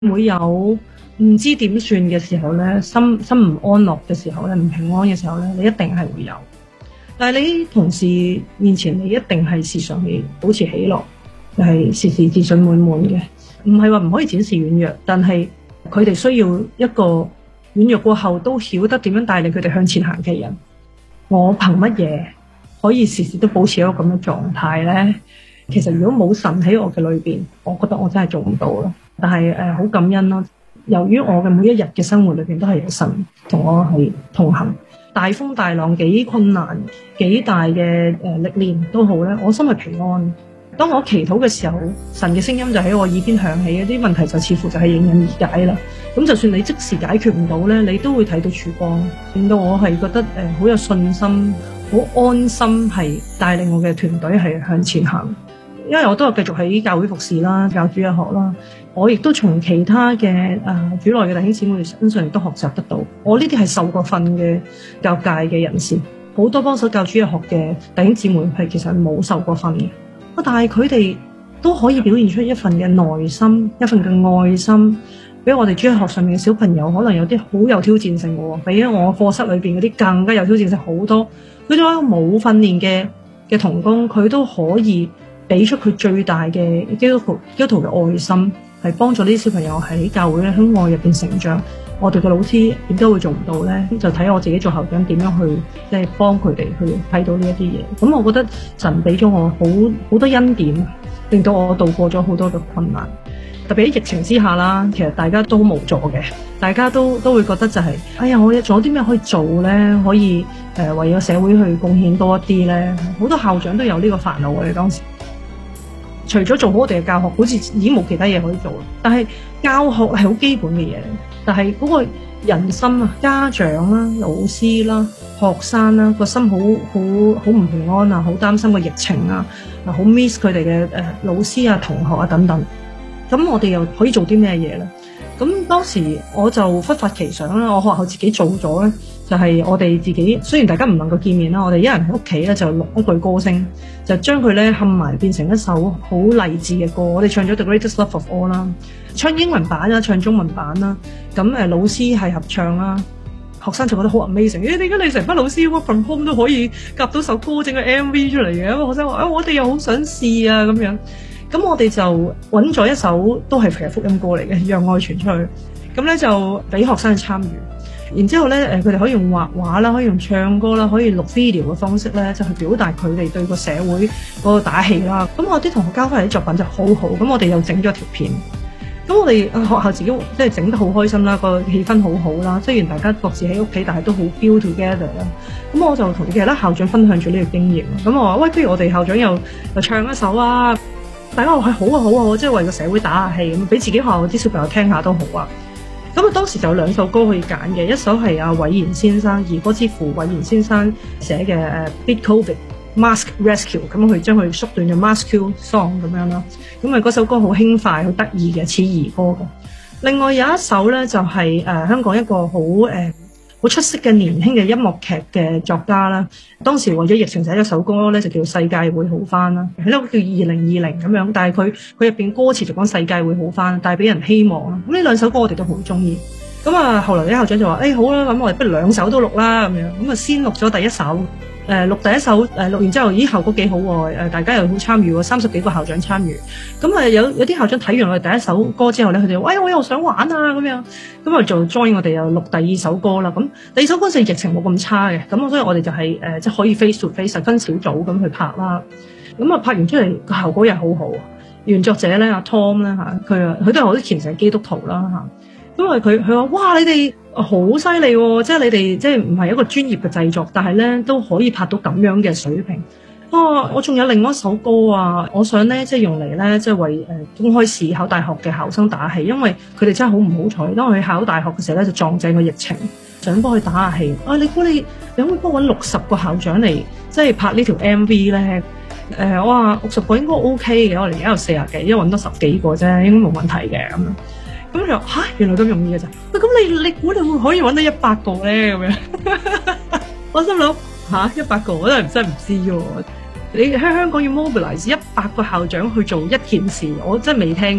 會有唔知點算嘅時候咧，心唔安樂嘅時候咧，唔平安嘅時候咧，你一定係會有。但係你同事面前，你一定係時常係保持喜樂，係時時自信滿滿嘅。唔係話唔可以展示軟弱，但係佢哋需要一個軟弱過後都曉得點樣帶領佢哋向前行嘅人。我憑乜嘢可以時時都保持一個咁嘅狀態咧？其實如果冇神喺我嘅裏邊，我覺得我真係做唔到咯。但係好感恩咯。由於我嘅每一日嘅生活裏邊都係有神同我係同行，大風大浪幾困難幾大嘅歷練都好咧，我心係平安。當我祈禱嘅時候，神嘅聲音就喺我耳邊響起，啲問題就似乎就係迎刃而解啦。咁就算你即時解決唔到咧，你都會睇到曙光，令到我係覺得好有信心，好安心係帶領我嘅團隊係向前行。因為我都係繼續喺教會服侍啦，教主日學啦，我亦都從其他嘅主內嘅弟兄姊妹身上亦都學習得到。我呢啲係受過訓嘅教界嘅人士，好多幫手教主日學嘅弟兄姊妹係其實冇受過訓嘅，但係佢哋都可以表現出一份嘅耐心，一份嘅愛心，俾我哋主日學上面嘅小朋友，可能有啲好有挑戰性嘅，比我課室裏邊嗰啲更加有挑戰性好多。佢做一個冇訓練嘅同工，佢都可以俾出佢最大嘅基督徒嘅愛心，係幫助呢啲小朋友喺教會咧喺愛入邊成長。我哋嘅老師點解會做唔到咧？就睇我自己做校長點樣去即係幫佢哋去睇到呢一啲嘢。咁我覺得神俾咗我好多恩典，令到我度過咗好多嘅困難。特別喺疫情之下啦，其實大家都好無助嘅，大家都會覺得就係哎呀，我仲有啲咩可以做咧？可以為咗社會去貢獻多一啲咧？好多校長都有呢個煩惱。我哋當時除咗做好我哋嘅教學，好似已經冇其他嘢可以做。但係教學係好基本嘅嘢，但係嗰個人心啊，家長啦、老師啦、學生啦，個心好唔平安啊，好擔心個疫情啊，好 miss 佢哋嘅老師啊、同學啊等等。咁我哋又可以做啲咩嘢咧？咁當時我就忽發奇想啦，我學校自己做咗咧，就係我哋自己，雖然大家唔能夠見面啦，我哋一人喺屋企咧就錄一句歌聲，就將佢咧冚埋變成一首好勵志嘅歌。我哋唱咗 The Greatest Love of All 啦，唱英文版啦，唱中文版啦。咁老師係合唱啦，學生就覺得好 amazing。點解你成班老師 work from home 都可以夾到首歌整個 MV 出嚟嘅？咁學生話我哋又好想試啊咁樣。咁我哋就揾咗一首都係其實福音歌嚟嘅，讓愛傳出去。咁咧就俾學生去參與，然之後咧佢哋可以用畫畫啦，可以用唱歌啦，可以錄 video 嘅方式咧，就去表達佢哋對個社會嗰個打氣啦。咁我啲同學交翻嚟啲作品就好好，咁我哋又整咗條片。咁我哋學校自己即係整得好開心啦，個氣氛好好啦。雖然大家各自喺屋企，但係都好 feel together 啦。咁我就同其他校長分享咗呢個經驗。咁我話喂，不如我哋校長又唱一首啊！大家話係好啊好啊，即係為個社會打下氣，咁俾自己學校啲小朋友聽下都好啊。咁當時就有兩首歌可以揀嘅，一首係阿韋賢先生兒歌之父韋賢先生寫嘅Beat COVID Mask Rescue， 咁佢將佢縮短咗 Mask Song 咁樣啦。咁嗰首歌好輕快好得意嘅，似兒歌嘅。另外有一首咧就係香港一個好出色嘅年輕嘅音樂劇嘅作家啦，當時為咗疫情寫咗首歌咧，就叫世界會好返啦，係咯叫2020咁樣，但係佢入邊歌詞就講世界會好返，帶俾人希望啦。咁呢兩首歌我哋都好中意。咁後來啲校長就話好啦，咁我哋不如兩首都錄啦咁樣。咁先錄咗第一首。錄第一首錄完之後，效果幾好喎！大家又好參與喎，30幾個校長參與。咁有啲校長睇完我哋第一首歌之後咧，佢哋話：我又想玩啊咁樣。咁就 join 我哋又錄第二首歌啦。咁第二首歌就疫情冇咁差嘅，咁所以我哋就係即係可以 face to face 分小組咁去拍啦。咁拍完出嚟個效果又好好。原作者咧阿 Tom 咧佢都係好啲虔誠基督徒啦嚇。因為佢話：哇！你哋好犀利喎，即係你哋即係唔係一個專業嘅製作，但係咧都可以拍到咁樣嘅水平。我仲有另外一首歌啊，我想咧即係用嚟咧即係為公開試考大學嘅考生打氣，因為佢哋真係好唔好彩，當佢考大學嘅時候咧就撞正個疫情，想幫佢打下氣。你估你可唔可以幫我揾60個校長嚟即係拍呢條 MV 咧？我話60個應該 OK 嘅，我哋而家有40幾，因為揾多10幾個啫，應該冇問題嘅咁樣。咁就原來咁容易嘅咋？喂，咁你估你會可以揾到100個咧？咁樣，我心諗100個我真係唔知喎。你喺香港要 mobilize 100個校長去做一件事，我真係未聽過。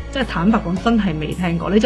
即係坦白講，真係未聽過。你